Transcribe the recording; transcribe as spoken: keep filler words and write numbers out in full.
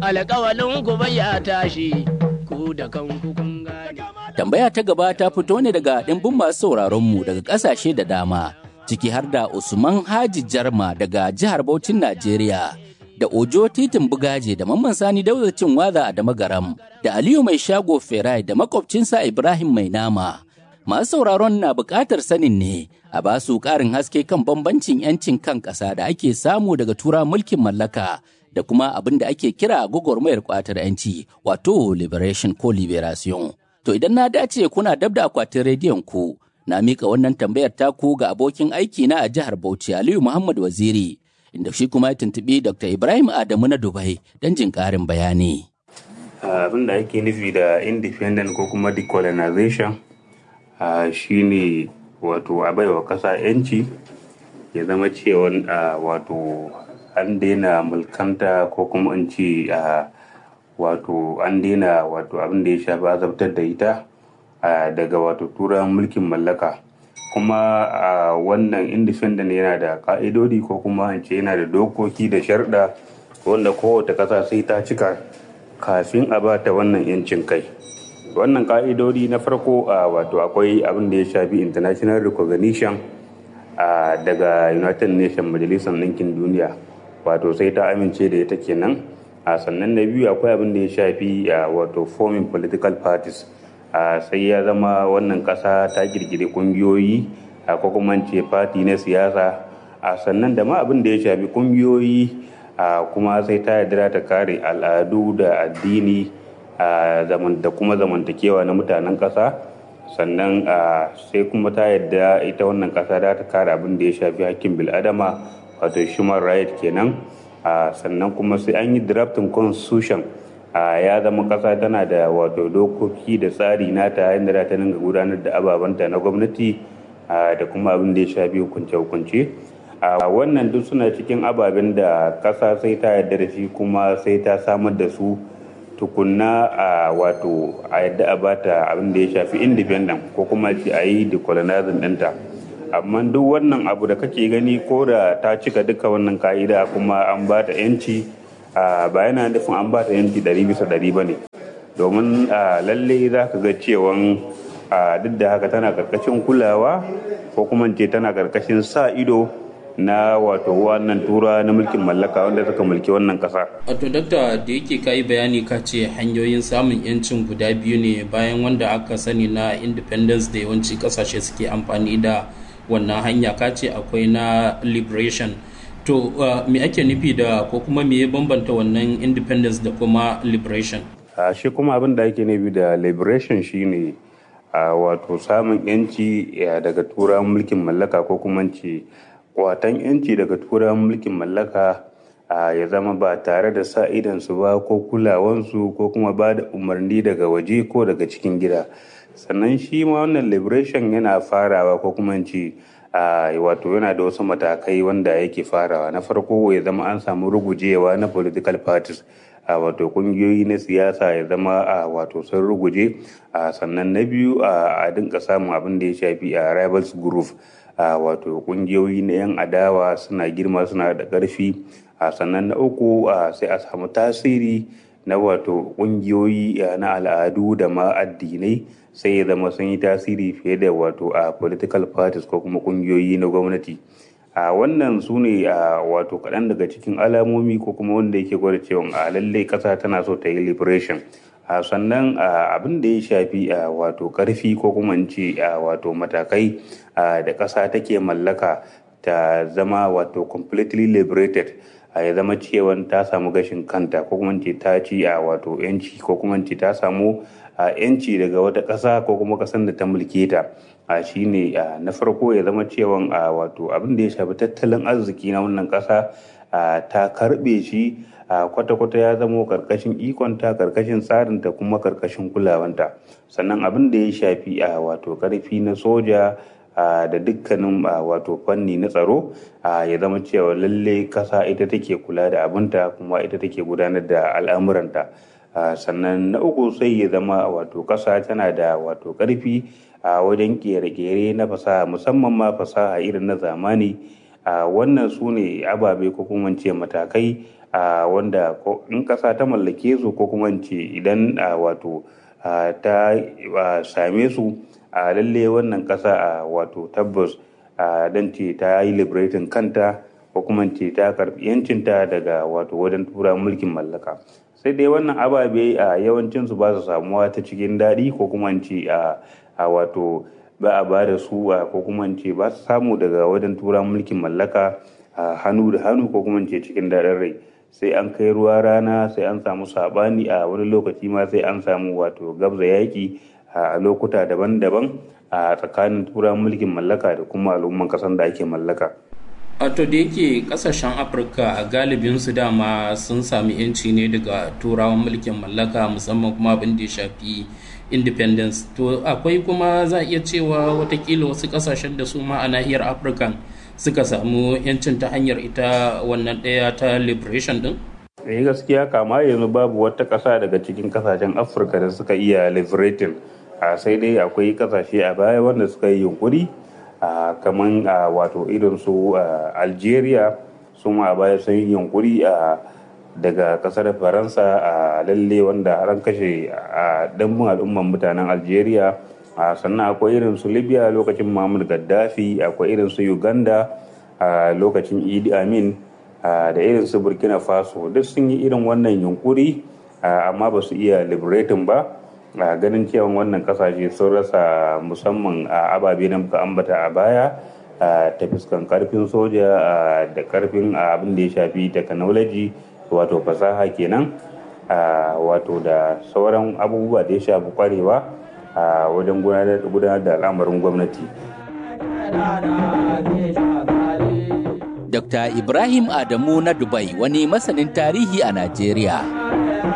alƙawalin ku bai ya tashi ku da kanku kun gane. Tambaya ta gaba ta fito ne daga ɗimbin masu sauraronmu daga ƙasashe da dama, ciki har da Usman Haji Jarma daga jihar Bauchin Najeriya, da Ojo Titin Bugaje da Mamman Sani Daudacin Waza a Damagaram, da Aliyu Mai Shago Ferai da makwabcinsa Ibrahim Mai Nama. Masu sauraron na buƙatar sanin ne a ba su ƙarin haske kan bambancin 'yancin kan ƙasa da ake samu daga tura mulkin mallaka da kuma abin da ake kira gwagwarmayar ƙwatar 'yanci, wato liberation ko liberation. To idan na dace kuna dab da akwatin rediyon ku, na mika wannan tambayar taku ga abokin aiki na a jihar Bauchi Aliyu Muhammad Waziri, inda shi kuma ya tuntuɓi Doctor Ibrahim Adamu na Dubai don jin ƙarin bayani. Abin da ake nufi da independent ko kuma decolonization shi ne wato a baiwa ƙasa 'yanci, ya zama cewa wato an daina mulkanta ko kuma in ce wato an daina wato abin da ya shafi azabtar da ita daga wato turan mulkin mallaka. Kuma wannan independent yana da ka'idodi ko kuma in ce yana da dokoki da sharɗa wanda kowace ƙasa sai ta cika kafin a ba ta wannan 'yancin kai. Wannan ka'idodi na farko wato akwai abin da ya shafi international recognition daga United Nations, Majalisar Ɗinkin Duniya, wato sai ta amince da ita kenan. a sannan na biyu akwai abin da ya shafi wato forming political parties, sai ya zama wannan kasa ta girgire kungiyoyi ko kuma ce party na siyasa, sannan da ma abin da ya shafi kungiyoyi kuma sai ta yarda ta kare al'adu da addini da kuma zamantakewa na mutanen kasa. Sannan sai kuma ta yarda ita wannan kasa da ta kare abin da ya shafi hakkin bil'adama, wato human right kenan. Uh, sannan kuma sai an yi drafting constitution, uh, ya zama kasa tana da wato dokoki da tsari nata yadda za ta dinga gudanar da ababanta na gwamnati uh, da kuma abin da ya shafi hukunce-hukunce. Uh, wannan duk suna cikin ababen da kasa sai ta yarda da shi kuma sai ta samar da su tukunna a uh, wato a yadda a bata abin da ya shafi independent ko kuma ce a yi decolonizing ɗinta. Amma duk wannan abu da kake gani ko da ta cika duka wannan ka'ida kuma an ba ta yanci, ba yana nufin an ba ta yanci ɗari bisa ɗari ba ne, domin lalle za ka ga cewan duk da haka tana karkashin kulawa ko kuma ce tana karkashin sa ido na wato wannan tura na mulkin mallaka wanda suka mulki wannan kasa. Wato dakta, da yake kai bayani ka ce hanyoyin samun yancin guda biyu ne bayan wanda aka sani na independence da yawanci kasashe suke amfani da wannan hanya, ka ce akwai na liberation. To uh, me ake nufi da ko kuma me ya bambanta wannan independence da kuma liberation? Uh, shi kuma abin da ake nufi da liberation shine uh, wato samun yanci uh, daga turawan mulkin mallaka ko kuma ce watan yanci daga turawan mulkin mallaka uh, ya zama ba tare da sa idansu ba ko kulawansu ko kuma ba da umarni daga waje ko daga cikin gida. Sannan shi ma wannan liberation yana farawa ko kuma ce wato yana da wasu matakai wanda yake farawa. Na farko ya zama an samu rugujewa na political parties, wato kungiyoyi na siyasa ya zama wato sun ruguje. Sannan na biyu a dinka samun abin da ya shafi a rivals group, wato kungiyoyi na yan adawa suna girma suna da ƙarfi. Sannan na uku sai a samu tasiri na wato kungiyoyi na al'adu da ma addinai, sai ya zama sun yi tasiri fiye da wato a political parties ko kuma kungiyoyi na gwamnati. A wannan su ne wato kaɗan daga cikin alamomi ko kuma wanda yake gwada cewa a lallai ƙasa tana so ta yi liberation. Sannan abin da ya shafi wato ƙarfi ko kuma in ce wato matakai da ƙasa take mallaka ta zama wato completely liberated, ya zama cewa ta samu gashin kanta ko kuma ce ta ci a wato yanci ko kuma ce ta samu yanci daga wata ƙasa ko kuma ƙasar da ta mulke ta. Shine na farko ya zama cewa wato abin da ya shafi tattalin arziki na wannan ƙasa ta karɓe shi kwata-kwata, ya zama karkashin ikonta, karkashin tsarinta kuma karkashin kulawanta. Sannan abin da ya shafi wato ƙarfi na soja da dukkanin wato fanni na tsaro ya zama cewa lalle kasa ita take kula da abinta kuma ita take gudanar da al'amuranta. Sannan na uku sai ya zama wato kasa tana da wato karfi a wajen kere-kere na fasaha, musamman ma fasaha irin na zamani. Wannan su ne ababe ko kuma ce matakai wanda in ƙasa ta mallake su ko kuma ce idan wato ta same su a lalle wannan ƙasa wato tabbas don ce ta yi liberating kanta ko kuma ce ta karɓi yancinta daga wato wajen tura mulkin mallaka. Sai dai wannan ababe a yawancinsu ba su samuwa ta cikin daɗi ko kuma ce a wato ba a ba da su ko kuma ce ba su samu daga wajen tura mulkin mallaka hannu da hannu ko kuma ce cikin daɗin rai. Sai an kai ruwa rana, sai an samu saɓani, a wani lokaci ma sai an samu wato gabza yaƙi a lokuta daban-daban a tsakanin tura mulkin mallaka da kuma al'umman ƙasar da ake mallaka. A to da yake ƙasashen Afirka a galibinsu dama sun sami yanci ne daga turawan mulkin mallaka, musamman kuma abin da ya shafi independence. To akwai kuma za a iya cewa watakila wasu ƙasashen da su ma a nahiyar Afirka suka samu yancin ta hanyar ita wannan ɗaya ta liberation din? Eh gaskiya kama yanzu babu wata ƙasa daga cikin ƙasashen Afirka da suka iya liberating, a sai dai akwai ƙasashe a baya wanda suka yi yunkuri kamar wato irin su Algeria, su ma a baya sun yi yunkuri daga ƙasar Faransa a lalle wanda an kashe a dambun al'umman mutanen Algeria. Uh, sannan akwai irin su Libya lokacin Muammar Gaddafi, akwai irin su Uganda a uh, lokacin Idi Amin uh, da irin su Burkina Faso, duk sun yi irin wannan yunkuri uh, amma ba su iya liberating ba, uh, ganin cewa wannan kasashe sun rasa musamman a uh, ababe na muka ambata a baya uh, ta fuskan karfin soja uh, da karfin uh, abin da ya shafi technology wato fasaha kenan, uh, wato da sauran abubuwa da ya shafi kwarewa a wajen gudanar da al'amarin gwamnati. Dokta Ibrahim Adamu na Dubai, wani masanin tarihi a Najeriya.